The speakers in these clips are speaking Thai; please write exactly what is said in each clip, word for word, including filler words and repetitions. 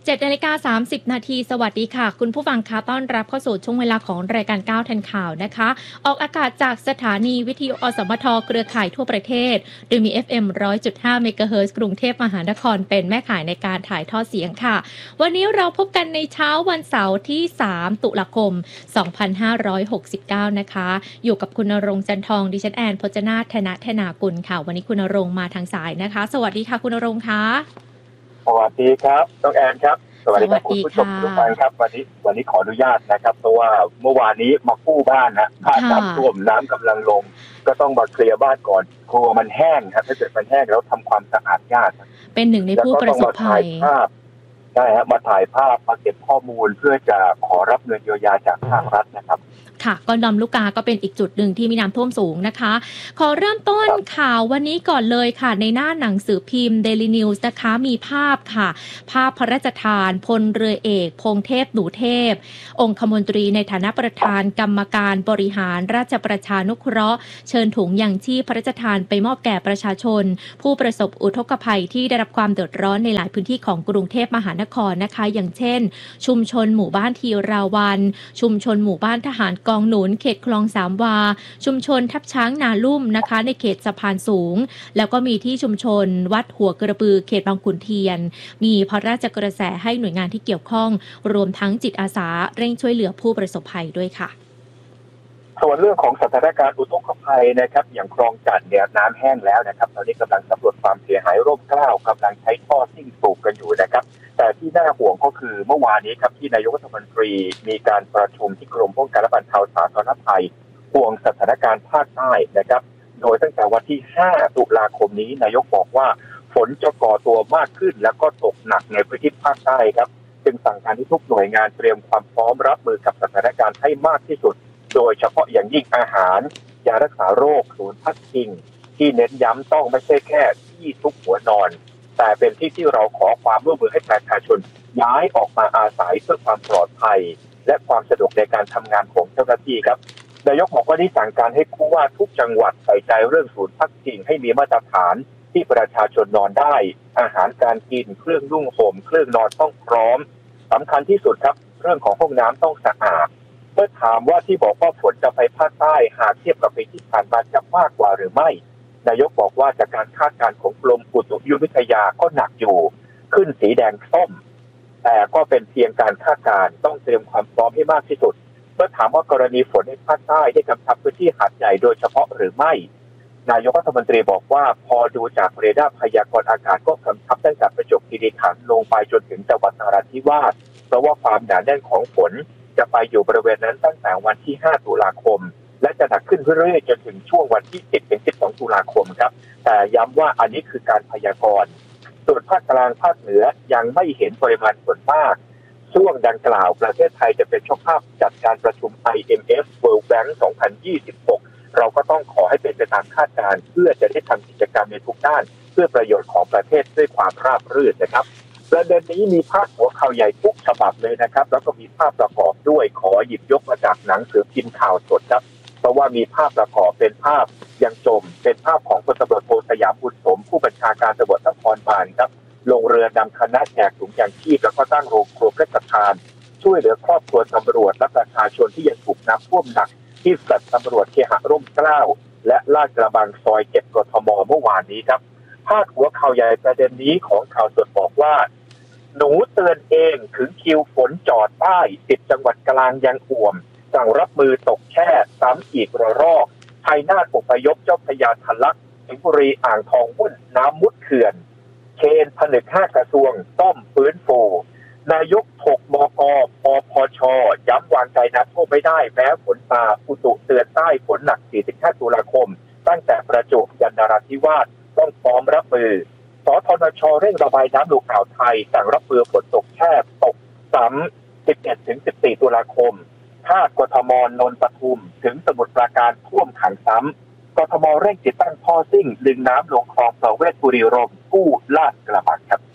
เจ็ดนาฬิกาสามสิบนาทีสวัสดีค่ะคุณผู้ฟังคะต้อนรับเข้าสู่ช่วงเวลาของรายการก้าวทันข่าวนะคะออกอากาศจากสถานีวิทยุอสมทเครือข่ายทั่วประเทศโดยมี เอฟ เอ็ม หนึ่งร้อยจุดห้า เมกะเฮิรตซ์กรุงเทพมหานครเป็นแม่ข่ายในการถ่ายทอดเสียงค่ะวันนี้เราพบกันในเช้าวันเสาร์ที่สามตุลาคมสองพันห้าร้อยหกสิบเก้านะคะอยู่กับคุณณรงค์จันทองดิฉันแอนพจนาถธนธนากุลค่ะวันนี้คุณณรงค์มาทางสายนะคะสวัสดีค่ะคุณณรงค์ค่ะสวัสดีครับน้องแอนครับสวัสดีครับคุณผู้ชมทุกท่านครับวันนี้วันนี้ขออนุญาตนะครับเพราะว่าเมื่อวานนี้มากู้บ้านนะบ้านน้ำท่วมน้ำกำลังลงก็ต้องมาเคลียร์บ้านก่อนกลัวมันแห้งครับถ้าเกิดมันแห้งแล้วทำความสะอาดยากเป็นหนึ่งในผู้ประสบภัยใช่ครับมาถ่ายภาพมาเก็บข้อมูลเพื่อจะขอรับเงินเยียวยาจากภาครัฐนะครับค่ะก็ดอมลูกกาก็เป็นอีกจุดหนึ่งที่มีน้ำท่วมสูงนะคะขอเริ่มต้นข่าววันนี้ก่อนเลยค่ะในหน้าหนังสือพิมพ์ Daily News นะคะมีภาพค่ะภาพพระราชทานพลเรือเอกพงเทพหนูเทพองคมนตรีในฐานะประธานกรรมการบริหารราชประชานุเคราะห์เชิญถุงยังชีพพระราชทานไปมอบแก่ประชาชนผู้ประสบอุทกภัยที่ได้รับความเดือดร้อนในหลายพื้นที่ของกรุงเทพมหานครนะคะอย่างเช่นชุมชนหมู่บ้านทีราวันชุมชนหมู่บ้านทหารกองหนุนเขตคลองสามวาชุมชนทับช้างนาลุ่มนะคะในเขตสะพานสูงแล้วก็มีที่ชุมชนวัดหัวกระบือเขตบางขุนเทียนมีพระราชกระแสให้หน่วยงานที่เกี่ยวข้องรวมทั้งจิตอาสาเร่งช่วยเหลือผู้ประสบภัยด้วยค่ะส่วนเรื่องของสถานการณ์อุทกภัยนะครับอย่างคลองจันทน์เนี่ยน้ำแห้งแล้วนะครับตอนนี้กำลังสำรวจความเสียหายร่มเกล้ากำลังใช้ท่อซิ่งสูบกันอยู่นะครับแต่ที่น่าห่วงก็คือเมื่อวานนี้ครับที่นายกรัฐมนตรีมีการประชุมที่กรมป้องกันและบรรเทาสาธารณภัยห่วงสถานการณ์ภาคใต้นะครับโดยตั้งแต่วันที่ห้าตุลาคมนี้นายกบอกว่าฝนจะก่อตัวมากขึ้นแล้วก็ตกหนักในพื้นที่ภาคใต้ครับจึงสั่งการให้ทุกหน่วยงานเตรียมความพร้อมรับมือกับสถานการณ์ให้มากที่สุดโดยเฉพาะอย่างยิ่งอาหารยารักษาโรคศูนย์พักพิงที่เน้นย้ำต้องไม่ใช่แค่ที่ซุกหัวนอนแต่เป็นที่ที่เราขอความร่วมมือให้ประชาชนย้ายออกมาอาศัยเพื่อความปลอดภัยและความสะดวกในการทำงานของเจ้าหน้าที่ครับนายกบอกว่าได้สั่งการให้ผู้ว่าทุกจังหวัดใส่ใจเรื่องศูนย์พักพิงให้มีมาตรฐานที่ประชาชนนอนได้อาหารการกินเครื่องนุ่งห่มเครื่องนอนต้องพร้อมสำคัญที่สุดครับเรื่องของห้องน้ำต้องสะอาดเมื่อถามว่าที่บอกว่าฝนจะไปภาคใต้หากเทียบกับปีที่ผ่านมาจะมากกว่าหรือไม่นายกบอกว่าจากการคาดการณ์ของกรมอุตุนิยมวิทยาก็หนักอยู่ขึ้นสีแดงส้มแต่ก็เป็นเพียงการคาดการณ์ต้องเตรียมความพร้อมให้มากที่สุดเมื่อถามว่ากรณีฝนในภาคใต้ได้กำชับพื้นที่หาดใหญ่โดยเฉพาะหรือไม่นายกรัฐมนตรีบอกว่าพอดูจากเรดาร์พยากรณ์อากาศก็กำชับตั้งแต่ประจวบคีรีขันธ์ลงไปจนถึงจังหวัดนราธิวาสเพราะว่าความหนาแน่นของฝนจะไปอยู่บริเวณนั้นตั้งแต่วันที่ห้าตุลาคมและจะหนักขึ้นเรื่อยๆจนถึงช่วงวันที่สิบถึงสิบสองตุลาคมครับแต่ย้ำว่าอันนี้คือการพยากรณ์ส่วนภาคกลางภาคเหนือยังไม่เห็นปริมาณฝนมากช่วงดังกล่าวประเทศไทยจะเป็นเจ้าภาพจัดการประชุม ไอ เอ็ม เอฟ World Bank สองพันยี่สิบหกเราก็ต้องขอให้เป็นไปตามคาดการณ์เพื่อจะได้ทำกิจกรรมในทุกด้านเพื่อประโยชน์ของประเทศด้วยความราบรื่นนะครับประเด็นนี้มีภาพหัวข่าวใหญ่ทุกฉบับเลยนะครับแล้วก็มีภาพประกอบด้วยขอหยิบยกมาจากหนังสือพิมพ์ข่าวสดครับเพราะว่ามีภาพประกอบเป็นภาพยังจมเป็นภาพของพลตำรวจโทสยามบุญสมผู้บัญชาการตำรวจนครบาลครับลงเรือนำคณะแจกถุงยางชีพแล้วก็ตั้งโรงครัวพระราชทานช่วยเหลือครอบครัวตำรวจและประชาชนที่ยังถูกน้ำท่วมหนักที่แฟลตตำรวจเคหะร่มเกล้าและลาดกระบังซอยเจ็ดกทมเมื่อวานนี้ครับพาดหัวข่าวใหญ่ประเด็นนี้ของข่าวสดบอกว่าหนูเตือนเองถึงคิวฝนจอดใต้สิบจังหวัดกลางยังอ่วมสั่งรับมือตกแช่ซ้ำอีกระลอกชัยนาทอพยพเจ้าพระยาทะลักสิงห์บุรีอ่างทองวุ่นน้ำมุดเขื่อนเคนผนึกห้ากระทรวงต้อมฟื้นฟูนายกถกบกปพชย้ำวางใจนักโทษไม่ได้แม้ฝนตาอุตุเตือนใต้ฝนหนักสี่สิบห้าตุลาคมตั้งแต่ประจวบยันนราธิวาสต้องพร้อมรับมือสทนชเร่งระบายน้ำลงอ่าวไทยสั่งรับมือฝนตกแช่ตกซ้ำสิบเอ็ดถึงสิบสี่ตุลาคมภาคกทมนนทปทุมถึงสมุทรปราการท่วมขังซ้ำกทมเร่งติดตั้งท่อซิ่งดึงน้ำลงคลองประเวศบุรีรมย์กู้ลาดกระบังครับส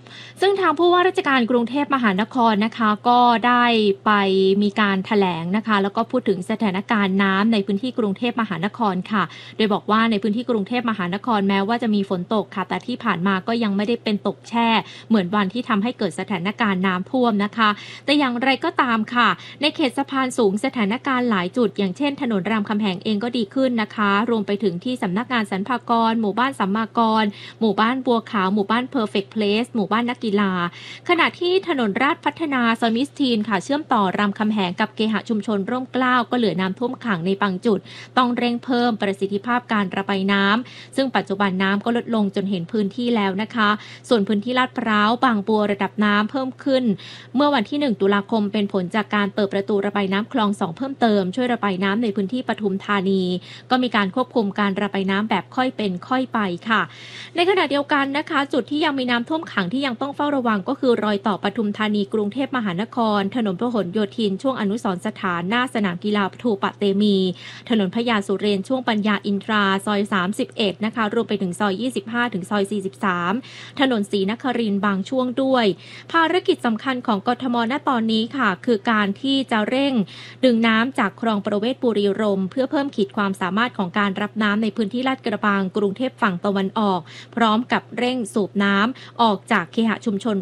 ซึ่งทางผู้ว่าราชการกรุงเทพมหานครนะคะก็ได้ไปมีการแถลงนะคะแล้วก็พูดถึงสถานการณ์น้ำในพื้นที่กรุงเทพมหานครค่ะโดยบอกว่าในพื้นที่กรุงเทพมหานครแม้ว่าจะมีฝนตกค่ะแต่ที่ผ่านมาก็ยังไม่ได้เป็นตกแช่เหมือนวันที่ทำให้เกิดสถานการณ์น้ำท่วมนะคะแต่อย่างไรก็ตามค่ะในเขตสะพานสูงสถานการณ์หลายจุดอย่างเช่นถนนรามคำแหงเองก็ดีขึ้นนะคะรวมไปถึงที่สำนักงานสรรพากรหมู่บ้านสัมมากรหมู่บ้านบัวขาวหมู่บ้าน Perfect Place หมู่บ้านนักกีฬาขณะที่ถนนราชพัฒนาซอยมิสทีนค่ะเชื่อมต่อรามคำแหงกับเคหะชุมชนร่มเกล้าก็เหลือน้ำท่วมขังในบางจุดต้องเร่งเพิ่มประสิทธิภาพการระบายน้ำซึ่งปัจจุบันน้ำก็ลดลงจนเห็นพื้นที่แล้วนะคะส่วนพื้นที่ลาดพร้าวบางบัวระดับน้ำเพิ่มขึ้นเมื่อวันที่หนึ่งตุลาคมเป็นผลจากการเปิดประตูระบายน้ำคลองสองเพิ่มเติมช่วยระบายน้ำในพื้นที่ปทุมธานีก็มีการควบคุมการระบายน้ำแบบค่อยเป็นค่อยไปค่ะในขณะเดียวกันนะคะจุดที่ยังมีน้ำท่วมขังที่ยังต้องเฝ้าระวังก็คือรอยต่อปทุมธานีกรุงเทพมหานครถนนพหลโยธินช่วงอนุสรณ์สถานหน้าสนามกีฬาปทูปะเตมีถนนพญาสุเรนช่วงปัญญาอินทราซอยสามสิบเอ็ดนะคะรวมไปถึงซอยยี่สิบห้าถึงซอยสี่สิบสามถนนศรีนครินทร์บางช่วงด้วยภารกิจสำคัญของกทมณตอนนี้ค่ะคือการที่จะเร่งดึงน้ำจากคลองประเวศบุรีรมย์เพื่อเพิ่มขีดความสามารถของการรับน้ำในพื้นที่ลาดกระบังกรุงเทพฝั่งตะวันออกพร้อมกับเร่งสูบน้ำออกจากเคหะชุมชน